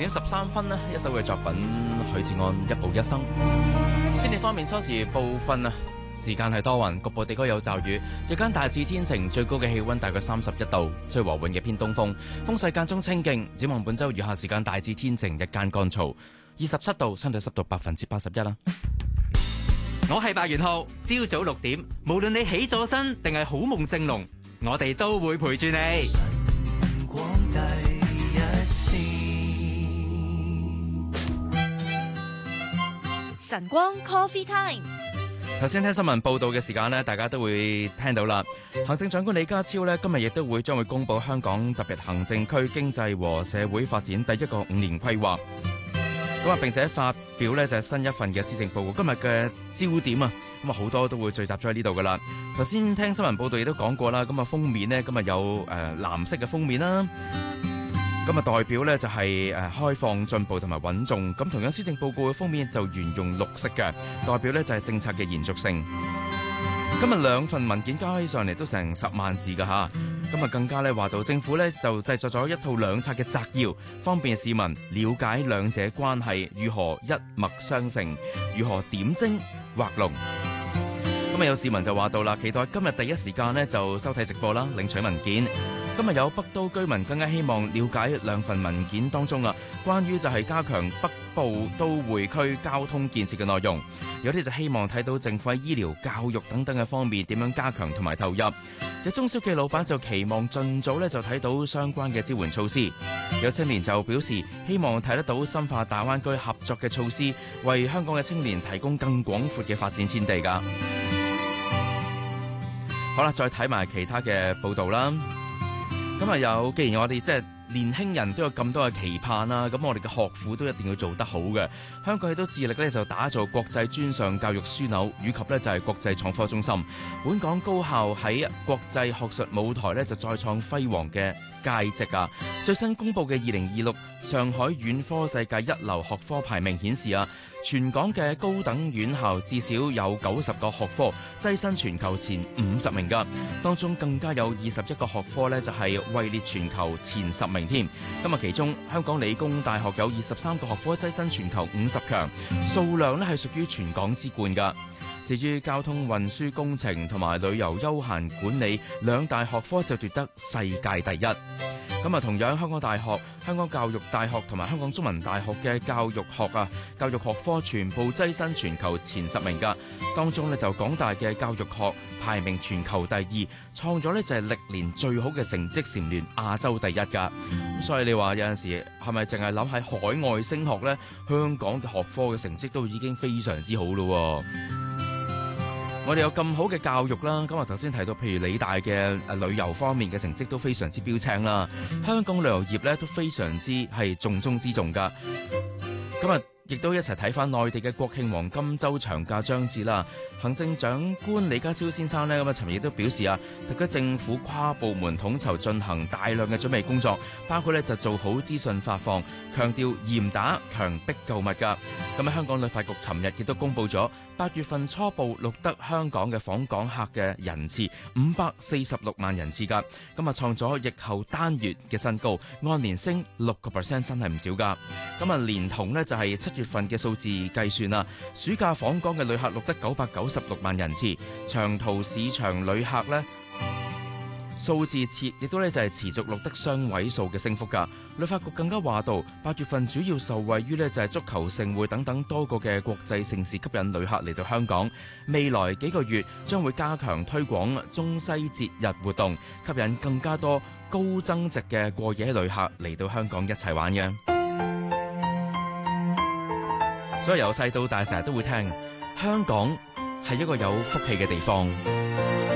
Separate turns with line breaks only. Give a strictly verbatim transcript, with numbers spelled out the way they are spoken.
點十三分呢，一首嘅作品許志安一步一生。天氣方面，初時部分啊時間係多雲，局部地區有驟雨，日間大致天晴，最高嘅氣溫大概三十一度，吹和緩嘅偏東風，風勢間中清勁。展望本周餘下時間大致天晴，日間乾燥，二十七度，相對濕度百分之八十一啦。
我係白元浩，朝早六點，無論你起咗身定係好夢正濃，我哋都會陪住你。
晨光 Coffee Time。
頭先聽新聞報道嘅時間呢，大家都會聽到啦。行政長官李家超呢，今日亦都會將會公布香港特別行政區經濟和社會發展第一個五年規劃。咁啊，並且發表呢就係新一份嘅施政報告。今日嘅焦點啊，咁啊好多都會聚集咗喺呢度噶啦。頭先聽新聞報道亦都講過啦。咁啊封面呢，今日有誒藍色嘅封面啦。咁啊代表呢就係誒開放、進步同埋穩重。咁同樣施政報告嘅封面就沿用綠色嘅，代表呢就係政策嘅延續性。今日兩份文件加起上嚟都成十萬字噶吓。咁啊更加咧話到政府咧就製作咗一套兩冊嘅摘要，方便市民了解兩者關係如何一脈相承，如何點睛畫龍。咁啊有市民就話到啦，期待今日第一時間呢就收睇直播啦，領取文件。今日有北都居民更加希望了解兩份文件當中啊，關於就係加強北部都會區交通建設嘅內容。有啲就希望睇到政府喺醫療、教育等等嘅方面點樣加強同埋投入。有中小企老闆就期望盡早咧就睇到相關嘅支援措施。有青年就表示希望睇得到深化大灣區合作嘅措施，為香港嘅青年提供更廣闊嘅發展天地㗎。好啦，再睇埋其他嘅報導啦。咁啊有，既然我哋即係年輕人都有咁多嘅期盼啦，咁我哋嘅學府都一定要做得好嘅。香港亦都致力咧就打造國際專上教育樞紐，以及咧就係國際創科中心。本港高校喺國際學術舞台咧就再創輝煌嘅佳績啊！最新公布嘅二零二六上海院科世界一流學科排名顯示啊，全港嘅高等院校至少有九十個學科躋身全球前五十名㗎，當中更加有二十一個學科呢就係位列全球前十名添。咁啊，其中香港理工大學有二十三個學科躋身全球五十強，數量呢係屬於全港之冠㗎。至於交通運輸工程同埋旅遊休閒管理兩大學科就奪得世界第一。咁啊，同樣香港大學、香港教育大學同埋香港中文大學嘅教育學啊、教育學科全部躋身全球前十名㗎。當中呢，就港大嘅教育學排名全球第二，創咗呢就係歷年最好嘅成績，蟬聯亞洲第一㗎。咁所以你話有陣時係咪淨係諗喺海外升學呢？香港嘅學科嘅成績都已經非常之好咯。我哋有咁好嘅教育啦，咁啊頭先提到，譬如理大嘅誒旅遊方面嘅成績都非常之標青啦，香港旅遊業咧都非常之係重中之重噶。咁啊，亦都一齊睇翻內地嘅國慶黃金週長假將至啦。行政長官李家超先生呢，咁啊尋日亦都表示啊，特區政府跨部門統籌進行大量嘅準備工作，包括咧就做好資訊發放，強調嚴打強迫購物噶。咁喺香港旅發局尋日亦都公布咗八月份初步錄得香港嘅訪港客嘅人次五百四十六萬人次噶，咁啊創咗疫後單月嘅新高，按年升六個 percent， 真係唔少噶。咁啊連同呢就係七月份嘅數字計算啦，暑假訪港嘅旅客錄得九百九十六萬人次，長途市場旅客呢數字持亦都咧就係持續錄得雙位數嘅升幅㗎。旅發局更加話到，八月份主要受惠於呢就係足球盛會等等多個嘅國際盛事吸引旅客嚟到香港。未來幾個月將會加強推廣中西節日活動，吸引更加多高增值嘅過夜旅客嚟到香港一齊玩嘅。所以由細到大成日都會聽，香港係一個有福氣嘅地方。